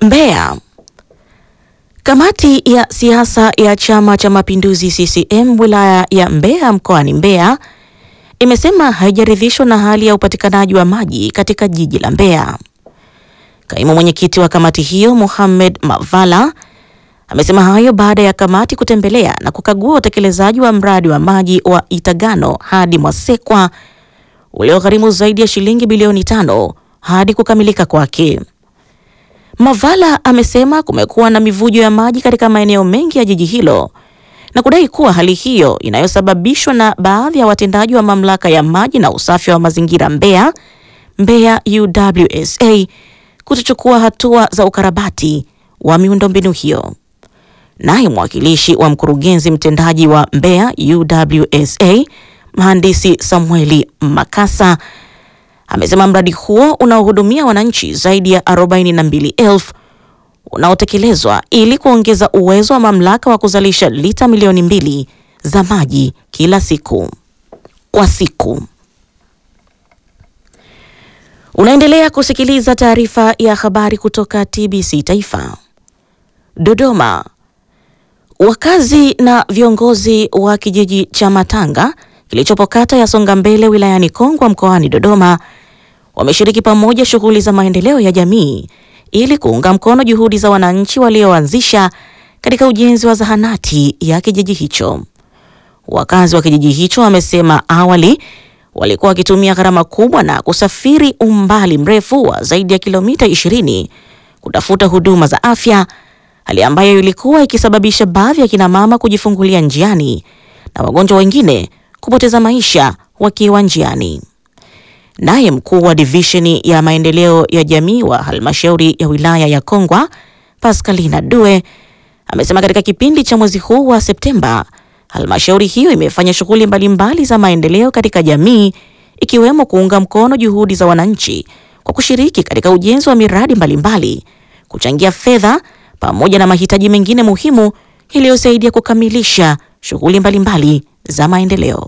Mbeya. Kamati ya siasa ya Chama cha Mapinduzi CCM wilaya ya Mbeya mkoani Mbeya imesema haijaridhishwa na hali ya upatikanaji wa maji katika jiji la Mbeya. Kaimu mwenyekiti wa kamati hiyo Mohamed Mavala amesema hayo baada ya kamati kutembelea na kukagua utekelezaji wa mradi wa maji wa Itagano hadi Mwasekwa uliogharimu zaidi ya shilingi bilioni 5 hadi kukamilika kwake. Mavala amesema kumekuwa na mivujo ya maji katika maeneo mengi ya jiji hilo na kudai kuwa hali hiyo inayosababishwa na baadhi ya watendaji wa mamlaka ya maji na usafi wa mazingira Mbeya UWSA kutochukua hatua za ukarabati wa miundombinu hiyo. Naye mwakilishi wa mkurugenzi mtendaji wa Mbeya UWSA Mhandisi Samueli Makasa amesema mradi huo unaohudumia wananchi zaidi ya 42,000 unaotekelezwa ili kuongeza uwezo wa mamlaka wa kuzalisha lita milioni 2 za maji kila siku kwa siku. Unaendelea kusikiliza taarifa ya habari kutoka TBC Taifa. Dodoma. Wakazi na viongozi wa kijiji cha Matanga kilichopo kata ya Songambele wilayani Kongwa mkoani Dodoma wameshiriki pamoja shughuli za maendeleo ya jamii ili kuunga mkono juhudi za wananchi walioanzisha katika ujenzi wa zahanati ya kijiji hicho. Wakazi wa kijiji hicho wamesema awali walikuwa wakitumia gharama kubwa na kusafiri umbali mrefu wa zaidi ya kilomita 20 kutafuta huduma za afya, hali ambayo ilikuwa ikisababisha baadhi ya kina mama kujifungulia njiani na wagonjwa wengine kupoteza maisha wakiwa njiani. Naye mkuu wa divisheni ya maendeleo ya jamii wa halmashauri ya wilaya ya Kongwa, Pascalina Due, amesema katika kipindi cha mwezi huu wa Septemba, halmashauri hiyo imefanya shughuli mbalimbali za maendeleo katika jamii ikiwemo kuunga mkono juhudi za wananchi kwa kushiriki katika ujenzi wa miradi mbalimbali, kuchangia fedha pamoja na mahitaji mengine muhimu iliyosaidia kukamilisha shughuli mbalimbali za maendeleo.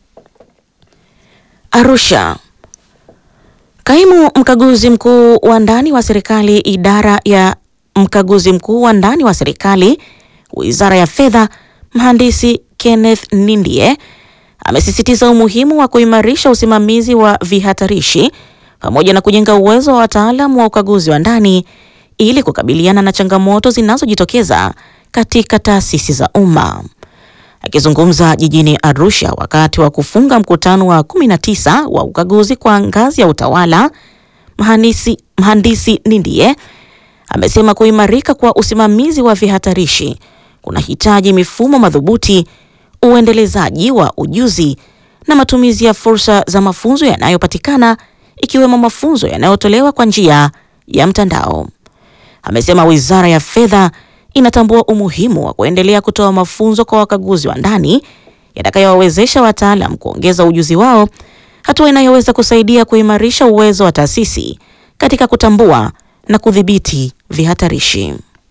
Arusha. Kaimu mkaguzi mkuu wa ndani wa serikali idara ya mkaguzi mkuu wa ndani wa serikali Wizara ya Fedha Mhandisi Kenneth Nindie amesisitiza umuhimu wa kuimarisha usimamizi wa vihatarishi pamoja na kujenga uwezo wa wataalamu wa ukaguzi wa ndani ili kukabiliana na changamoto zinazojitokeza katika taasisi za umma. Akizungumza jijini Arusha wakati wa kufunga mkutano wa 19 wa ukaguzi kwa ngazi ya utawala, Mhandisi Nindie amesema kuimarika kwa usimamizi wa vihatarishi kunahitaji mifumo madhubuti, uendelezaji wa ujuzi na matumizi ya fursa za mafunzo yanayopatikana ikiwemo mafunzo yanayotolewa kwa njia ya mtandao. Amesema Wizara ya Fedha inatambua umuhimu wa kuendelea kutoa mafunzo kwa wakaguzi wa ndani yatakayowawezesha wataalam kuongeza ujuzi wao, hatua inayoweza kusaidia kuimarisha uwezo wa taasisi katika kutambua na kudhibiti vihatarishi.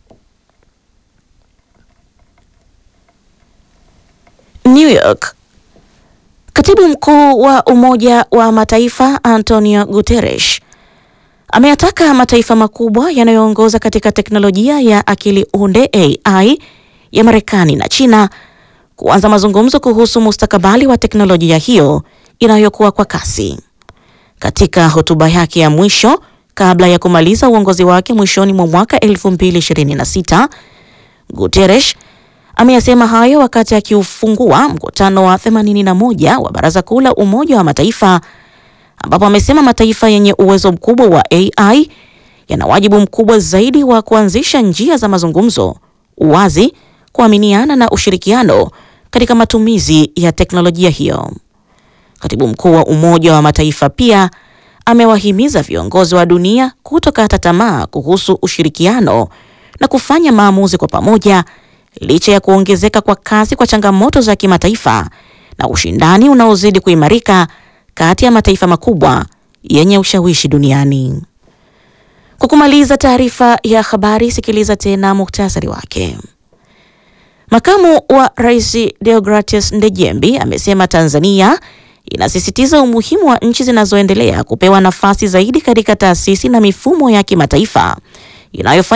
New York. Katibu mkuu wa Umoja wa Mataifa Antonio Guterres ameyataka mataifa makubwa yanayoongoza katika teknolojia ya akili unde AI ya Marekani na China kuanza mazungumzo kuhusu mustakabali wa teknolojia hiyo inayokuwa kwa kasi. Katika hotuba yake ya mwisho kabla ya kumaliza uongozi wake mwishoni mwa mwaka 2026, Guterres ameyasema hayo wakati akiufungua mkutano wa 81 wa Baraza Kuu la Umoja wa Mataifa, ambapo amesema mataifa yenye uwezo mkubwa wa AI yana wajibu mkubwa zaidi wa kuanzisha njia za mazungumzo, uwazi, kuaminiana na ushirikiano katika matumizi ya teknolojia hiyo. Katibu mkuu wa Umoja wa Mataifa pia amewahimiza viongozi wa dunia kutokata tamaa kuhusu ushirikiano na kufanya maamuzi kwa pamoja licha ya kuongezeka kwa kasi kwa changamoto za kimataifa na ushindani unaozidi kuimarika kati ya mataifa makubwa yenye ushawishi duniani. Kwa kumaliza taarifa ya habari, sikiliza tena muhtasari wake. Makamu wa Rais Deogratius Ndejembi amesema Tanzania inasisitiza umuhimu wa nchi zinazoendelea kupewa nafasi zaidi katika taasisi na mifumo ya kimataifa inayofanya